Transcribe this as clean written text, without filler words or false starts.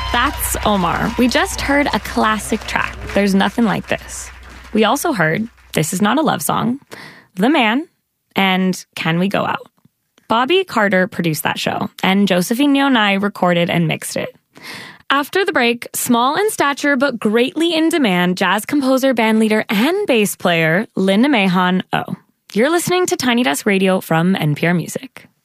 That's Omar. We just heard a classic track, There's Nothing Like This. We also heard This Is Not a Love Song, The Man, and Can We Go Out. Bobby Carter produced that show, and Josephine Nionai recorded and mixed it. After the break, small in stature but greatly in demand jazz composer, bandleader, and bass player Linda Mahon. You're listening to Tiny Desk Radio from NPR Music.